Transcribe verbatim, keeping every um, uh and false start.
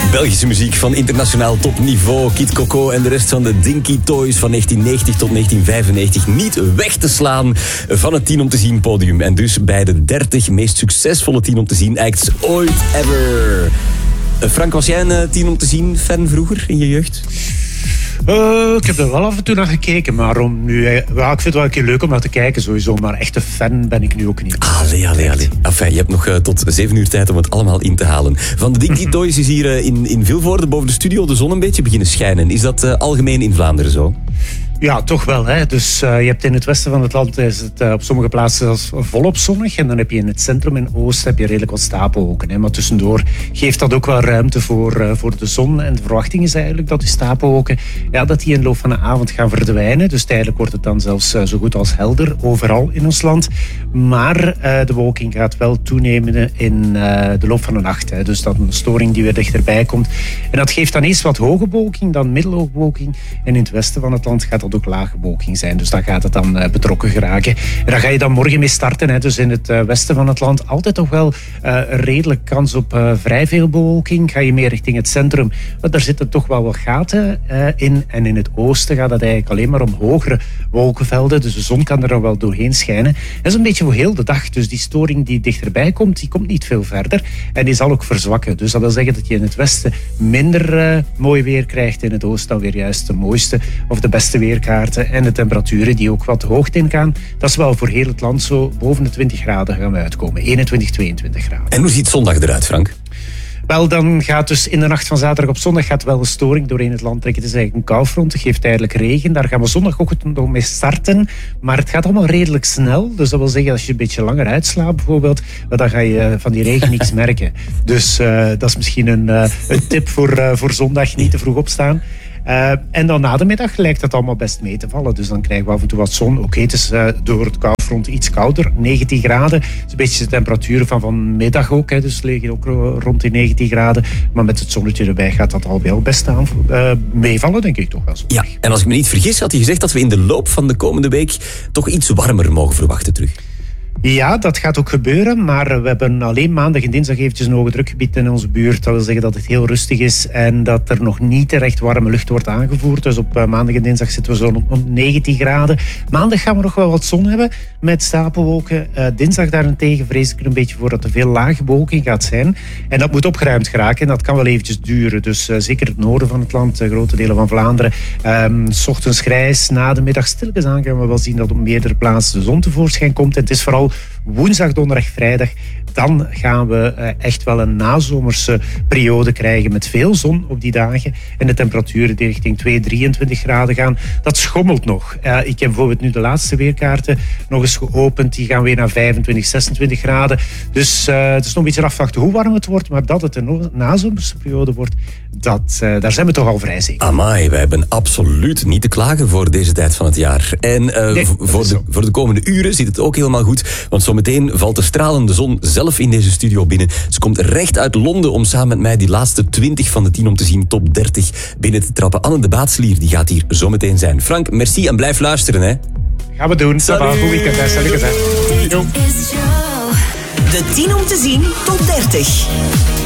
Belgische muziek van internationaal topniveau. Kid Coco en de rest van de Dinky Toys van negentien negentig tot negentien vijfennegentig niet weg te slaan van het tien om te zien podium. En dus bij de dertig meest succesvolle tien om te zien acts ooit ever. Frank, was jij een tien om te zien fan vroeger in je jeugd? Uh, ik heb er wel af en toe naar gekeken, maar om nu, ja, ik vind het wel een keer leuk om naar te kijken sowieso, maar echte fan ben ik nu ook niet. Allee, allee, allee. Enfin, je hebt nog uh, tot zeven uur tijd om het allemaal in te halen. Van de Dinky Toys is hier uh, in, in Vilvoorde boven de studio de zon een beetje beginnen schijnen. Is dat uh, algemeen in Vlaanderen zo? Ja, toch wel. Hè. Dus uh, je hebt in het westen van het land is het uh, op sommige plaatsen zelfs volop zonnig. En dan heb je in het centrum en oosten heb je redelijk wat stapelwolken. Hè. Maar tussendoor geeft dat ook wel ruimte voor, uh, voor de zon. En de verwachting is eigenlijk dat die stapelwolken ja, dat die in de loop van de avond gaan verdwijnen. Dus tijdelijk wordt het dan zelfs uh, zo goed als helder overal in ons land. Maar uh, de bewolking gaat wel toenemen in uh, de loop van de nacht. Hè. Dus dat een storing die weer dichterbij komt. En dat geeft dan eerst wat hoge bewolking, dan middelhoge bewolking. En in het westen van het land gaat dat ook lage bewolking zijn. Dus daar gaat het dan uh, betrokken geraken. En daar ga je dan morgen mee starten. Hè. Dus in het uh, westen van het land altijd toch wel uh, een redelijk kans op uh, vrij veel bewolking. Ga je meer richting het centrum, maar daar zitten toch wel wat gaten uh, in. En in het oosten gaat het eigenlijk alleen maar om hogere wolkenvelden. Dus de zon kan er dan wel doorheen schijnen. Dat is een beetje voor heel de dag. Dus die storing die dichterbij komt, die komt niet veel verder. En die zal ook verzwakken. Dus dat wil zeggen dat je in het westen minder uh, mooi weer krijgt. In het oosten dan weer juist de mooiste of de beste weer kaarten en de temperaturen die ook wat hoog in gaan. Dat is wel voor heel het land zo. Boven de twintig graden gaan we uitkomen. eenentwintig, tweeëntwintig graden. En hoe ziet zondag eruit, Frank? Wel, dan gaat dus in de nacht van zaterdag op zondag gaat wel een storing doorheen het land trekken. Het is eigenlijk een koufront, het geeft tijdelijk regen. Daar gaan we zondag ook nog mee starten. Maar het gaat allemaal redelijk snel. Dus dat wil zeggen, als je een beetje langer uitslaapt bijvoorbeeld, dan ga je van die regen niks merken. Dus uh, dat is misschien een, uh, een tip voor, uh, voor zondag, niet te vroeg opstaan. Uh, en dan na de middag lijkt het allemaal best mee te vallen. Dus dan krijgen we af en toe wat zon. Oké, okay, het is uh, door het koufront iets kouder. negentien graden. Het is een beetje de temperaturen van vanmiddag ook. Hè. Dus liggen ook rond die negentien graden. Maar met het zonnetje erbij gaat dat al wel best aan uh, meevallen, denk ik toch wel. Ja, en als ik me niet vergis, had hij gezegd dat we in de loop van de komende week toch iets warmer mogen verwachten terug. Ja, dat gaat ook gebeuren, maar we hebben alleen maandag en dinsdag eventjes een hoge drukgebied in onze buurt. Dat wil zeggen dat het heel rustig is en dat er nog niet echt warme lucht wordt aangevoerd. Dus op maandag en dinsdag zitten we zo rond negentien graden. Maandag gaan we nog wel wat zon hebben met stapelwolken. Uh, dinsdag daarentegen vrees ik er een beetje voor dat er veel lage bewolking gaat zijn. En dat moet opgeruimd geraken en dat kan wel eventjes duren. Dus uh, zeker het noorden van het land, uh, grote delen van Vlaanderen. Um, 's ochtends grijs, na de middag stilletjes aan gaan we wel zien dat op meerdere plaatsen de zon tevoorschijn komt. En het is vooral woensdag, donderdag, vrijdag, dan gaan we uh, echt wel een nazomerse periode krijgen met veel zon op die dagen. En de temperaturen die richting twee, drieëntwintig graden gaan, dat schommelt nog. Uh, ik heb bijvoorbeeld nu de laatste weerkaarten nog eens geopend. Die gaan weer naar vijfentwintig, zesentwintig graden. Dus uh, het is nog een beetje afwachten hoe warm het wordt, maar dat het een nazomerse periode wordt, dat, uh, daar zijn we toch al vrij zeker. Amai, wij hebben absoluut niet te klagen voor deze tijd van het jaar. En uh, nee, v- voor, de, voor de komende uren zit het ook helemaal goed, want zometeen valt de stralende zon zelf in deze studio binnen. Ze komt recht uit Londen om samen met mij die laatste twintig van de tien om te zien top dertig binnen te trappen. Anne de Baatslier, die gaat hier zometeen zijn. Frank, merci en blijf luisteren, hè. Gaan we doen. Salut. Goed weekend, hè. Salut. De tien om te zien top dertig.